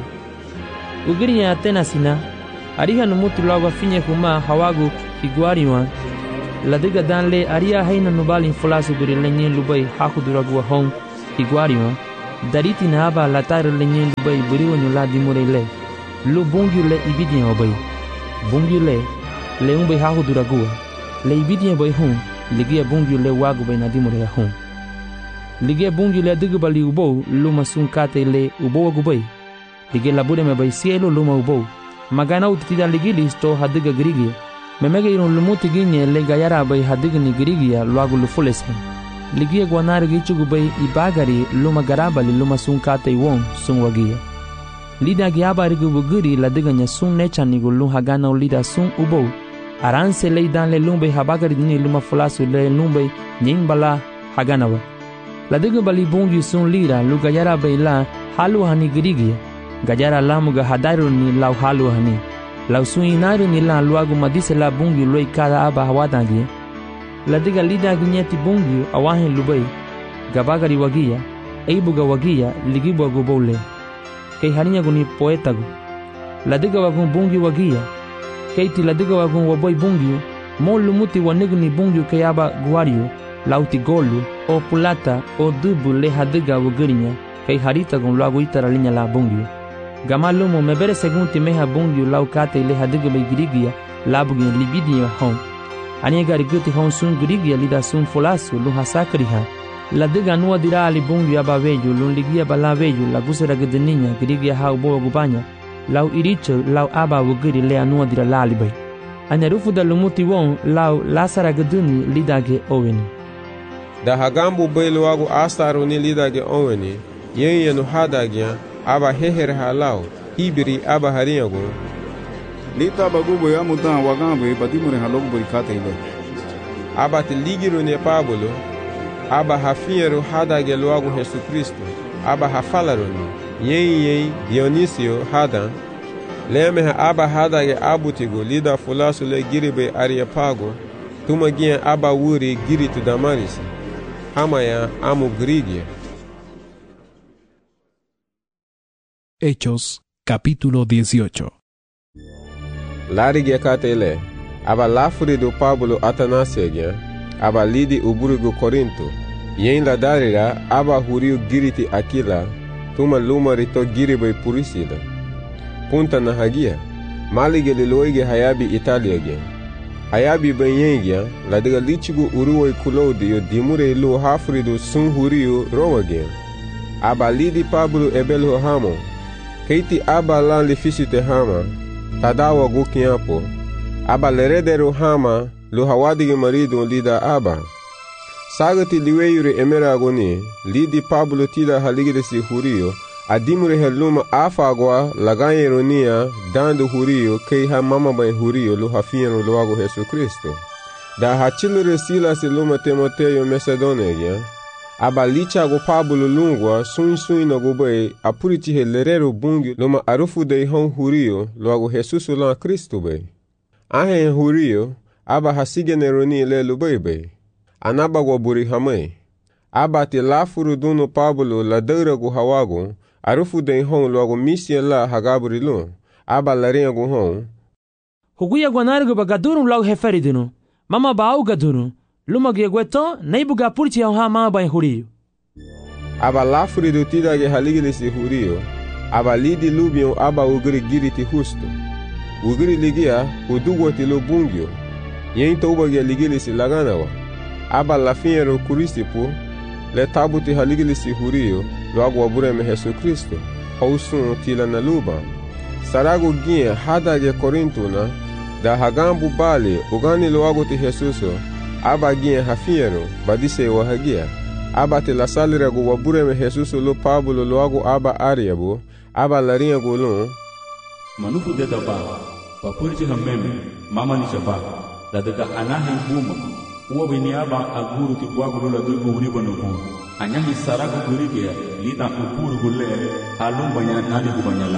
ugiriya Atenasina ariha numutu luago finye kuma hawagu figuariwan ladiga dan le aria haina nubali fulasu buri lenye lubai hakuduragu hong iguario dariti na aba latar lenye lubai buri wonyo la dimure le lu bungu le ibidi obai bungu le umbai hakuduragu le ibidi obai hong ligia bungu le wagu bai na dimure hong ligia bungu le digubali ubo luma sunkate le ubo wagu bai ligia labure me bai cielo luma ubo magana utitida ligili sto hadiga grigi memege iron lumuti ginye le gayara bai hadiga ni grigia luagu lufulese ligia guanari gichugu bai ibagari luma garabali luma sunkate iwon sunwagia lida giaba rigu buguri ladiga nya sun necha nigu lum hagana lida sun ubo aranse le dan le lumbe habagari ni luma fulasu le lumbe nyimbala haganawa ladiga bali bungi sun lira lu gayara bai la halu hani grigia gajara lamuga hadaru ni lau halu hani lau suinari ni la luagu madise la bungi loi kada aba hawadangi ladiga lida ginyeti bungi awahin lubai gabagari wagia eibuga wagia ligibu agubole kei harinya guni poetagu ladiga wagun bungi wagia keiti ladiga wagun waboi bungi mo lumuti waniguni bungi kei aba guario lauti golu o pulata o dubu le hadiga wagirinya kei harita gun luagu itara linya la bungi gamalumo mebere segunti meha bungi lau kate le hadiga bai girigia labugi libidia hon anie gari guti hon sun girigia lida sun folasu lu hasakriha ladiga nuwa dira ali bungi aba veju lu ligia bala veju la gusera gidininya girigia ha ubo gubanya lau iricho lau aba wugiri le anuwa dira la ali bai anie rufu da lumuti won lau lasara giduni lidage oweni da hagambu bai luagu astaru ni lidage oweni yen yenu hadagia aba heher halau hibiri aba hariyago lita bagubo ya mutan wagambe badimure halogu burikate ile aba tiligiro ne pabulo aba hafiero hadage luagu Yesu Kristo aba hafalaroni yen Dionisio hadan leme aba hadage abutigo lida fulasu le giribe Areopago tumagia aba wuri giritu Damaris hamaya amu grigia. Hechos, capítulo 18. Larigia katele, aba lafuri do Pablo Atanasia, aba lidi uburigo Corinto, yen la darira, aba huriu giriti Aquila, tuma luma rito giribai purisida. Punta na hagia, malige liloige hayabi Italia, hayabi banyengia, la diga lichigu uruoi Claudio dimure lu hafuri do sun huriu Roma aba lidi Pablo ebelo hamo, keiti aba lan lifisite hama, tadawa gukiapo, aba leredero hama, lu hawadige marido lida aba. Sagati liweyure emeragoni, lidi Pablo tida haligidesi hurio, adimure heluma afagwa lagayeronia dando hurio kei ha mama bay hurio lu hafieno luago Yesu Kristo. Da hachilure Silas luma Timoteo Macedonia, aba licha go Pablo lungwa sun no gobe apuriti helerero bungi loma arufu de hon hurio luago Jesus la Kristo be. Ahe hurio aba hasige neroni le lubebe. Anaba go buri hame. Aba te lafuru duno Pablo la deura go hawago arufu de hon luago misia la hagaburi lo. Aba la rea go hon. Huguya guanargo bagaduru lau heferidino. Mama bau gaduru. Luma gegweto neibuga purti ya hama ba hurio. Aba lafuri do tida ge haligilisi hurio. Aba lidi lubio aba ugiri giriti husto. Ugiri ligia udugo tilo bungio. Yen toba ge ligilisi laganawa. Aba lafiero kurisipo le tabuti haligilisi hurio luago wabure me Yesu Kristo. Hausun tila na luba. Sarago gie hada ge Korintuna da hagambu bali ugani luago ti Jesuso. Aba gie hafiero badise wahagia. Aba te la salira go wabure me Jesuso lo Pablo luago aba ariabo. Aba larinha golon. Manufu deda ba. Papurji hameme mama ni shaba. La dega anahi buma. Uwa bini aba aguru ti guagu la dugu uribo nuku. Anyahi sarago gurigia lita upuru gule alumba nani gubanyala.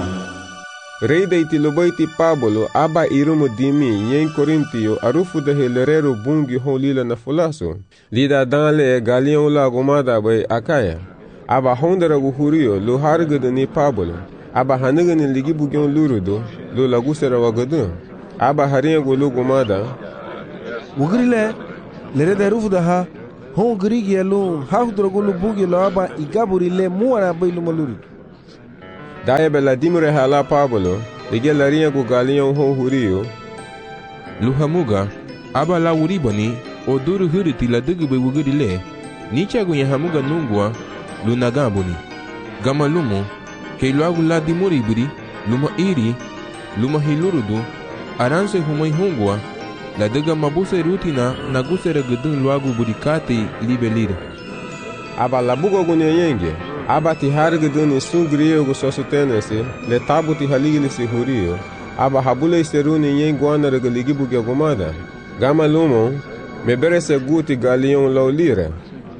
Reida iti lobaiti Pablo aba irumo dimi yen Korintio arufu de helerero bungi holila na fulaso. Lida danle galion la gomada bay akaya. Aba hondera guhurio lo hargada ni Pablo. Aba haniga ni ligi bugion lurudo lo lagusera wagadu. Aba haringa go lo gomada. Wugrile lere de rufu da ha hon grigi elu ha hudrogo lu bungi lo aba igaburi le muara bai lu maluri daye bela dimre hala Pablo lige larinha go galion hon hurio lu hamuga aba la uribani o duru huriti la dugu be wugudi le ni chagu ya hamuga nungwa lu nagambuni gama lumo ke luagu la dimuri buri luma iri luma hilurudu aranse humai hungwa la duga mabuse rutina na gusere gudun luagu buri kati libe lire aba la bugo gunye yenge aba ti hargudun sungriyo go sosutenese le tabuti haligili si hurio aba habule seruni yengwana regaligi buge gomada gama lumo mebere se guti galion laulire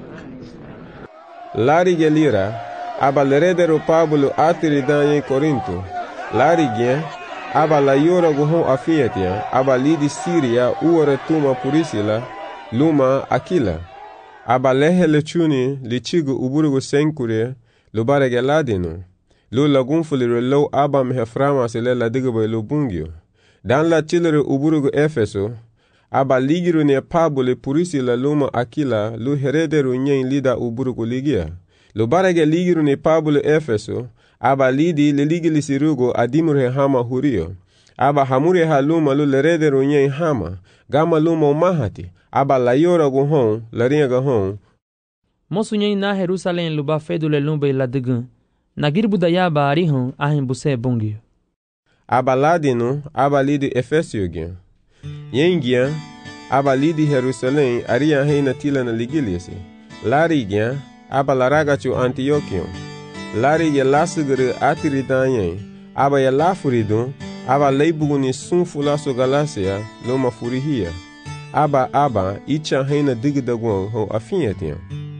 lari gelira aba leredero Pablo atiri dan Corinto lari gen aba la yora go hon afiatia aba lidi Siria uore tuma purisila luma Aquila aba lehele chuni lichigo uburugo senkure lubare geladino lu lagunfulire lo aba meheframa sele la digbe lo bungio dan la chilere uburugo Efeso aba ligiru ne Pablo purisila luma Aquila lu heredero nyen lida uburugo ligia lo barage ligiru ne Pablo Efeso aba lidi le ligili sirugo adimure hama hurio aba hamure haluma lu lerede runye hama gama luma mahati aba layora go hon laringa go hon mosunye na Jerusalem lu ba fedule lumbe la digun na girbu da yaba ari hon ahin buse bungio aba ladino aba lidi Efesio gen yengia aba lidi Jerusalem ari ahin tila na ligilisi lari gen aba laragachu Antiochion lari ye lasugere atiri danyen aba ye lafurido aba leibuguni sunfulaso Galacia loma furihia aba icha heina digdagon ho afietian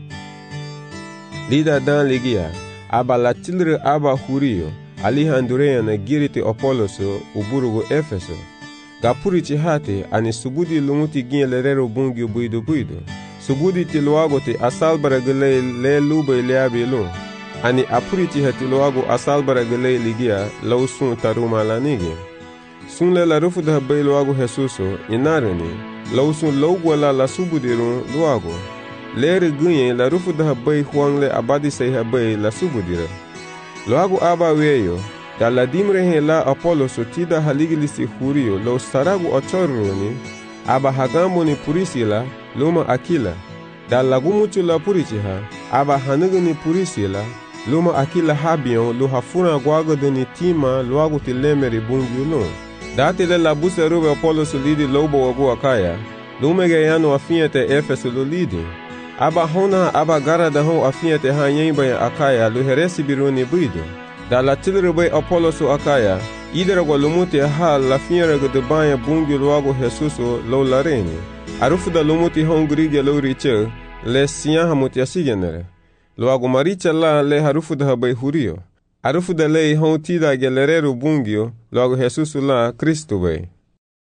lida dan ligia aba latilre aba hurio alihandurea na girite Apoloso uburugo Efeso gapurichi hate ani subudi lumuti lerero bungio buido subudi tiluago te asalbara gele le lube leabelo ani apuriti hatiluago asalbara gele ligia lausun taruma lanige sunle la rufu da bailuago Jesuso inareni lausun logwala la subudirun luago lere gunye la rufu da bai huangle abadi sei bai la subudira luago aba weyo da la dimre he la Apoloso tida haligilisi hurio lo saragu ochoruni aba hagamboni purisila luma Aquila da lagumuchu la purichiha aba hanuguni purisila luma Aquila habion lu hafuna gwagodoni tima luagu tilemeri bungiulo dati le la buse rube Apoloso lidi lobo wagu Akaya lumege yano afiete Efeso lu lidi aba hona aba garada hon afiete ha yemba Akaya lu heresi biruni bido da la tilrube Apoloso Akaya idera gwa lumuti ha la fiera gudubanya bungi luago Jesuso lo lareni arufu da lumuti hon grige lo riche le siyan hamuti asigenere luago maricha la le harufu da bai hurio arufu da le hon tida gelerero bungio luago Jesuso la Cristo bai.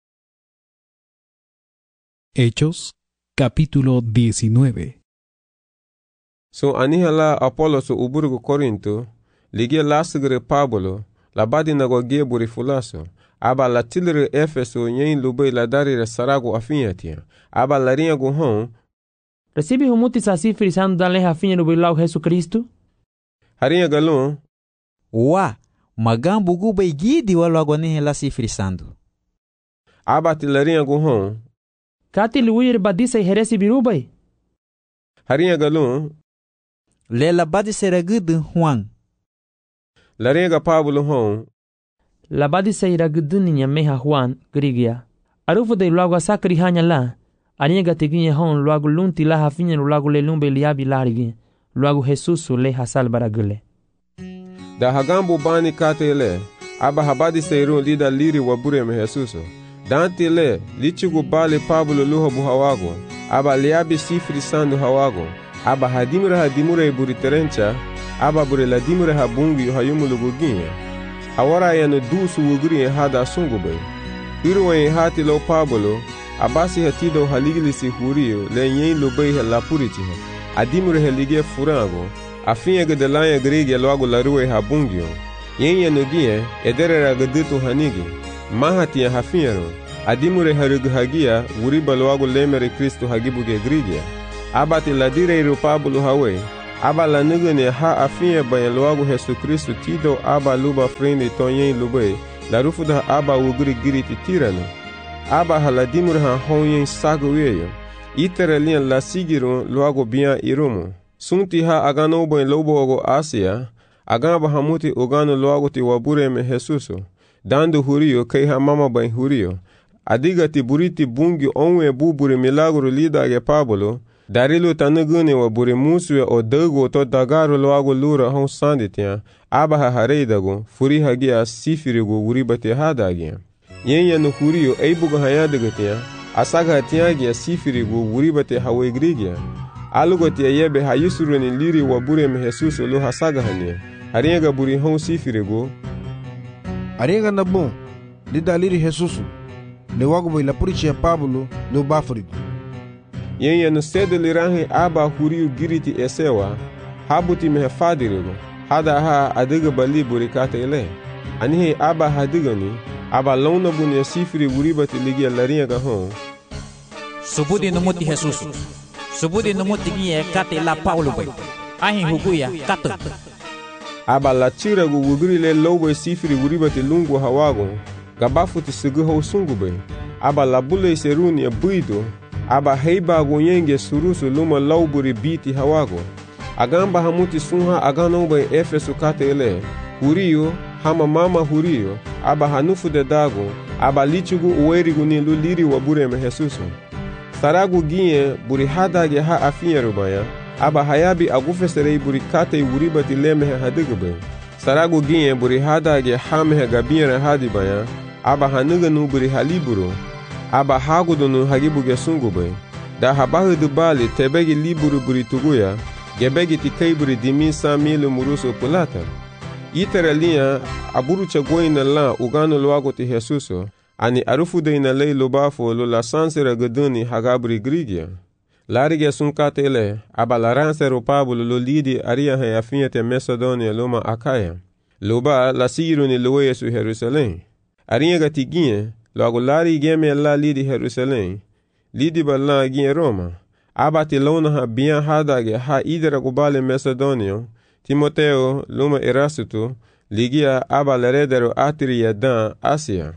Hechos capítulo 19. So aniha la Apoloso uburgo Corinto ligia lasgre Pablo la badi nago geburi fulaso aba la tilre Efeso nyen lube la darire sarago afinyatia aba la rinha go hon recibe humuti sasi frisando dale afinha lube lau Jesus Cristo harinha galon wa magambo gube gidi walo agoni la si frisando aba tilarinha go hon kati luir badisa heresi birubai harinha galon lela badi seragud Juan larinha Pablo hon la badi seira guduninya meha Juan grigia arufu de luago sakri hanya la aniga teginye hon luago lunti la hafinye luago le lumbe liabi larigi luago Jesuso le hasal baragule da hagambo bani katele aba habadi seirun lida liri wabure me Jesuso dante le lichigu bale Pablo luho buhawago aba liabi sifri sandu hawago aba hadimure buri terencha aba bure la dimure habungi hayumulugu ginye awara yanu dusu wuguri hada sungube irwe hati lo Pablo abasi hatido haligilisi hurio le yen lo bei la purichi adimure helige furango afinye gedelanya grege loago la ruwe habungio yen yanu gie edere gadutu hanigi mahati ya hafiero adimure harugu hagia wuriba loagu lemere Kristo hagibuge Grigia. Aba ti ladire Pablo hawe. Aba la nugane ha afinye bayan loagu Jesu Kristo tido aba luba freni tonyen lube. La rufuda aba wuguri giriti tirano. Aba haladimure ha honyen saguyeyo. Itere lian la sigiro loagu bian irumo. Sunti ha agano bayan lobo ogo Asia. Agamba hamuti ogano loagu ti wabure me Jesuso. Dando hurio kei ha mama bayan hurio. Adiga ti buriti bungi onwe bubure milagro lidage Pablo. Darilo tanugune wa bure muswe o dago to dagaro loago lura hon sanditia. Aba ha hareidago furi hagia sifirigo wuribate hadagia. Yenya no hurio eibuga hayadagatia. Asaga tiagia sifirigo wuribate hawegrigia. Alugotia yebe hayusuruni liri wa bure me Jesuso lo hasaga hania. Ariega buri hon sifirigo. Ariega na bom. Lida liri Jesuso. Le wago bai la puricia Pablo lo bafrigo. Yenya no cedo liranhe aba hurio giriti esewa. Habuti me fadirigo. Hada ha adiga bali burikata ele. Anihe aba hadigani. Aba lona bunia sifiri wuribati ligia larinha gahon. Subudi numuti Jesuso. Subudi numuti gie kate la Paulo bai. Ahin huguya kato. Aba la tirago wugrile lobo sifiri wuribati lungu hawago. Gabafuti seguho sungube. Aba la bule seruni ya buido. Aba heiba gonyenge surusu luma lauburi biti hawago. Agamba hamuti sunha aganobe Efeso kate ele. Hurio, hama mama hurio. Aba hanufu de dago. Aba lichugu uwerigu ni luliri wa bure me Jesuso. Saragu ginye buri hadage ha afinye rubaya. Aba hayabi agufeserei buri kate uribati lemehe hadigube. Saragu ginye buri hadage hamehe gabinre hadibaya. Aba hanuganu buri haliburu. Aba hagudunu hagibuge sungube. Da habahu dubali tebegi liburu buri tuguya. Gebegi tikei buri dimi samilu muruso pulata. Itere linha aburucha goina la ugano loago ti Jesuso. Ani arufu de ina lei lobafo lo la sansera gaduni hagabri grigia. Larige sunkate ele. Aba la ransero Pablo lo lidi aria he afinete Macedonia loma Akaya. Loba la sigiruni loe su Jerusalém. Arinha gatiguinha. Logo lari geme la lidi Jerusalém. Lidi bala ginha Roma. Abati lona ha bian hadage ha idera gubale Macedonio. Timoteo luma Erasto. Ligia aba leredero atria dan Asia.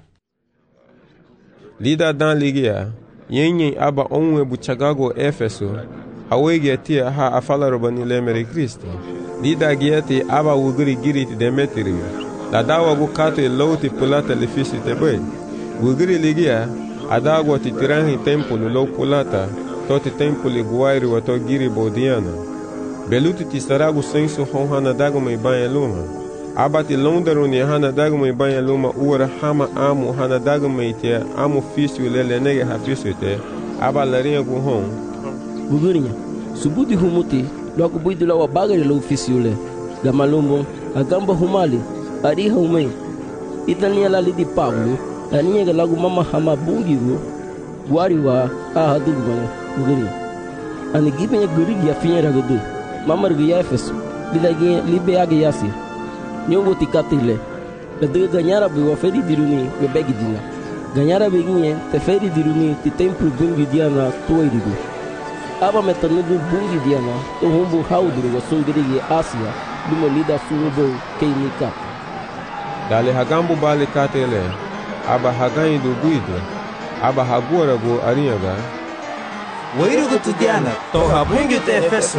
Lida dan ligia. Yenyen aba onwe buchagago Efeso. Hawege tia ha afala robani lemere Kristo. Lida gieti aba wuguri giriti Demetrio. La dawa gukate lauti pulata lefisi tebe. Wuguri ligia, adagwa ti tiranhi tempolo lo pulata, toti tempoli guairi wato giri bodiana. Beluti ti saragu sensu honhana daguma ibanya luma. Abati londaruni hana daguma ibanya luma uara hama amu hana daguma itia amu fisio lele nege hafiso te. Aba larinha guhon. Wugurinya, subuti humuti, logo buidu la wabagari lo fisio le. Gamalumbo, agamba humali, ariha umei. Itania la lidi Pablo. Aniga lagu mama hama bungigo guariwa ahadugmane uguri ani gibenya gurigi ya finyera gudu mama rigi Efeso lidagi libe age yasi nyongo tikatile ladu ganyara bi wafedi diruni bebegi dina ganyara beginye teferi diruni ti templu bungi diana toirigo aba metanudu bungi diana to humbu hauduru wasungirigi Asia dumo lida sunubo keinika dale hagambu bale katele aba haganyi do guido aba hagora go arinhaga Wairugo tudiana to habungi te Efeso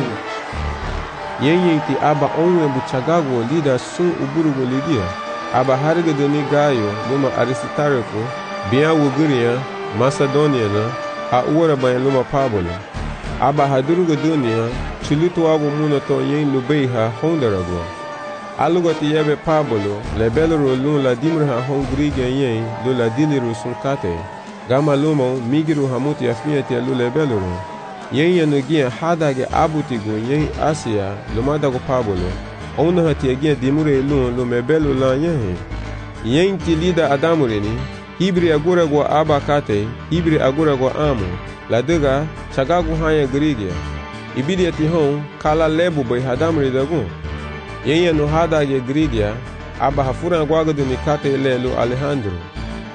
yenyen ti aba onwe buchagago lida sun uburugo lidia aba hariga doni gayo luma Aristarco biya wuguria Macedonia na ha uora bayan luma Pablo aba hadurugo donia chulutu abo muna to yen lubeiha hondarago alugo ti yebe Pablo lebelro lun la dimra hongriga yen lo la diliru sunkate gama lumo migiru hamuti afieti lu lebelro yen yanugia hadage abutigo yen Asia lumadago Pablo ona hatiagia dimure lun lo mebelo la yen ti lida adamureni hibri agura go abakate hibri agura go amu la dega chagago hanya grigia ibidia ti hon kala lebu bai hadamure dago yenye no hadage grigia aba hafura gwaga de nikate lelo Alejandro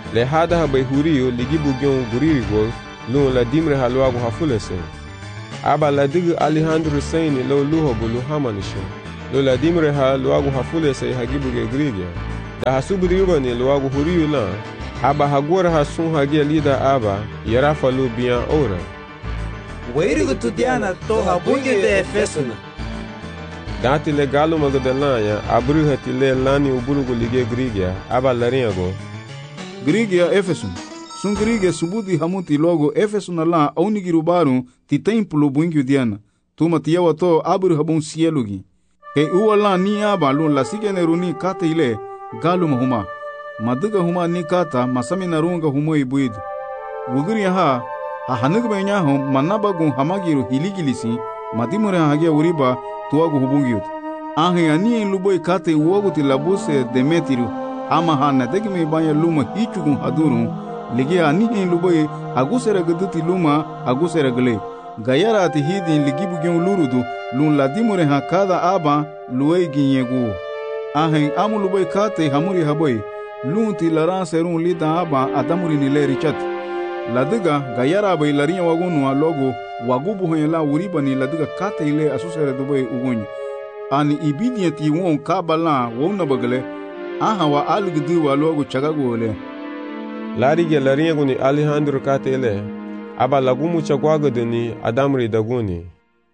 le hada ha bai huriyo ligi bugyon guriri golf lun la dimre ha luagu ha fulese. Aba la digu Alejandro Saini lo luho bulu hamanishe. Lo la dimre ha luagu ha fulese hagibuge grigia. Da ha subudriuba ni luagu huriyo la. Aba hagora ha sun hagia lida aba yarafa lu biyan ora. Weirigu tudiana to ha bungi de Efesuna. Dati le galo magadelanya abru hati le lani uburugu lige grigia aba larinyago. Grigia Efesun. Sun grigia subudi hamuti logo Efesuna la aunigirubaru ti templo bungi diana. Tuma tiyawa to abru habun sielugi. Ke uwa la ni aba lun la sigeneruni kate ile galo mahuma. Maduga huma ni kata masami narunga humo ibuidu. Wuguriya ha hanug benya hum manabagun hamagiru hiligilisi madimure hagia uriba tuagu hubungiut. Ahe ani luboy kate uaguti labuse demetiru ama hana degme banya luma hichugun hadurun ligi ani luboy agusera gaduti luma agusera gale. Gayara ati hidin ligibu gyon lurudu lun ladimure ha kada aba luwe ginyegu. Ahe amu luboy kate hamuri haboy lunti laran serun lida aba adamuri nile richat. Ladiga gayara bai larinya wagunu logo wagubu hoyela uriba ni ladiga kate ile asusere dubai ugunyi. Ani ibidiyati won kabala wona bagale aha wa algdu wa logo chagago ole. Larige larinya guni Alejandro kate ile aba lagumu chagwago deni adamuri daguni.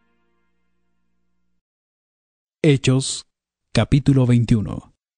Hechos, capítulo 21.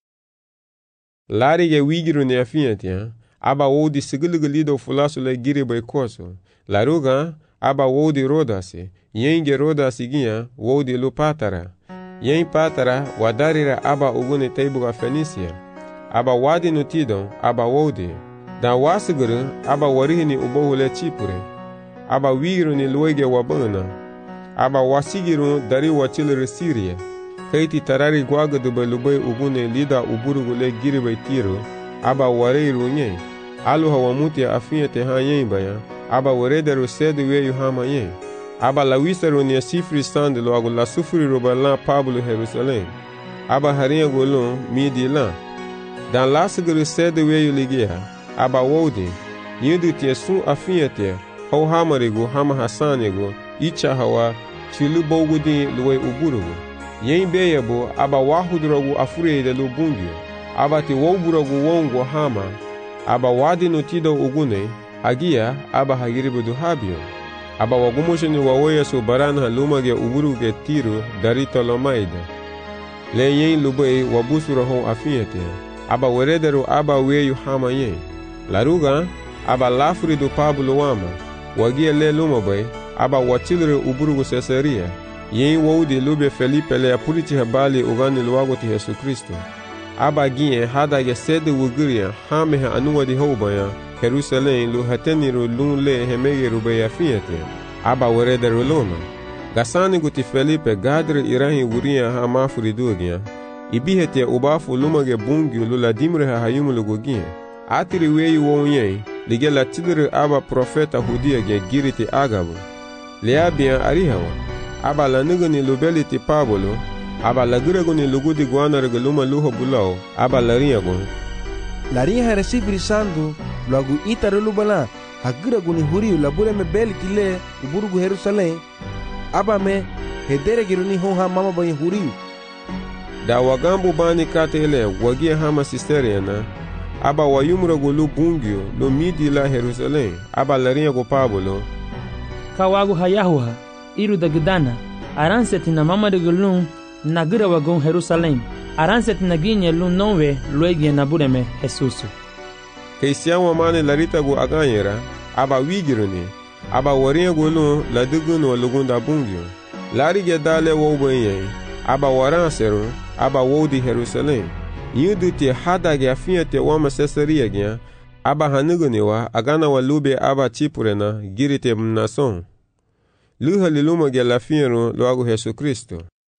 Larige wigiru ne afiyatia aba wodi sigiligido fulasu le giri bai koso. Laruga aba wodi rodasi yenge rodasi giya wodi lu patara. Yen patara wadarira aba ugune teibuga Fenisia. Aba wadi nutidon aba wodi. Dan wasiguru aba warihini ubohule Chipure. Aba wigiru ni luege wabana. Aba wasigiru dari wachilere Syria. Kaiti tarari gwaga dubai lubai ugune lida uburugu le giri bai tiro. Aba wareiru nye. Aluha wamuti afinya te ha yen baya. Aba warederu sedu weyu hama yen. Aba la wisaru ni sifri sande lo agu la sufuri roba la Pablo Jerusalem. Aba harinha golon midi la. Dan lasiguru sedu weyu ligia. Aba wodi. Yindu te sun afinya te. Hau hamarigu hama hasanigu. Icha hawa chilu bogudi luwe uburugu. Yen beyabo aba wahudrogu afurede lu bungyo. Aba te woburagu wongo hama. Aba wadi notido ugune, hagia aba hagiribudu habio. Aba wagumosheni wawoya so baran halumage uburuge tiru dari Tolomaida. Le yen lubei wabusura hon afiyete. Aba werederu aba weyu hama yen. Laruga aba lafuridu Pablo wama. Wagia le lumabai aba wachilre uburugu Caesarea. Yen wodi lube Felipe le apuriti habali ugani luagoti Yesu Kristo. Aba gien hadage sede wuguria hameha anuwa di hobaya Jerusalem lu hateniru lun le hemegeru beya fiyate. Aba werederu loma. Gasani guti Felipe gadre irahi wuria ha mafuri dugia. Ibihete ubafu lumage bungiu lula dimre ha hayumulu gugia. Atiri weyu wonye lige la tidre aba profeta hudia ge giriti agabu. Leabian arihawa. Aba la nugani lubeliti Pablo. Aba la guraguni lugudi guana regaluma luho bulao. Aba la riagon. La ria recibir sandu lagu itare lubala. Haguraguni huriu la bure me beliti le uburugu Jerusalem. Aba me hedere giruni honha mama banye huriu. Da wagambu bani kate ile wagia hama sisteriana. Aba wayumragu lu bungio lu midi la Jerusalem. Aba la riago Pablo. Kawagu hayahuha iru da gudana. Aranseti na mama de gulun nagira wagon Jerusalem. Aranseti na ginye lun nonwe luegie na bureme Jesusu. Keisiawa mane larita gu aganyera. Aba wigiruni. Aba waria gulun la dugun wa lugunda bungio. Larige dale wobenye. Aba waranseru. Aba wodi Jerusalem. Yuduti hadage afiate wama Caesarea gya. Aba hanuguni wa agana wa lube aba Chipurena girite mnason. Luha liluma ge la fiero loagu Yesu Kristo.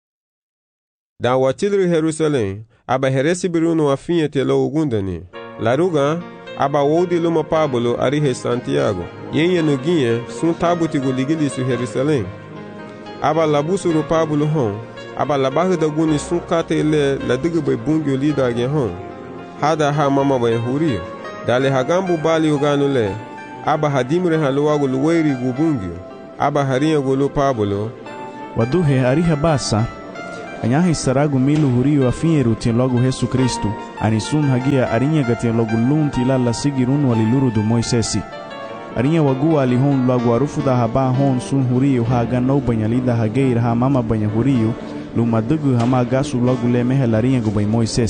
Da watilri Jerusalem, aba heresi biruno wa fiete lo ugundani. Laruga, aba wodi luma Pablo arihe Santiago. Yenye nuginye sun tabuti guligili su Jerusalem. Aba labusuru Pablo hon. Aba labahu da guni sun kate ile la digbe bungyo lida ge hon. Hada ha mama baye hurio. Dale hagambu bali uganu le, aba hadimre haluwagu luweri gubungyo, aba harinha gulu pabolo. Waduhe ariha basa, anyahi saragu milu huriyo afinyeru tien logo Jesu Kristu, anisun hagia arinha gatien logo lunti la sigirunu waliluru du Moisesi. Arinha wagua alihon logo arufu da haba hon sun huriyo haga no banyalida hageir ha mama banya huriyo, lumadugu hama gasu logo le mehel arinha gubay Moisesi.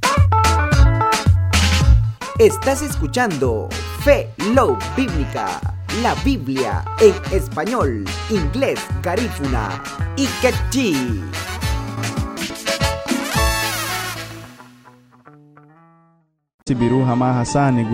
Estás escuchando Fe Love Bíblica, la Biblia en español, inglés, garífuna y quechí. Biru hama hasani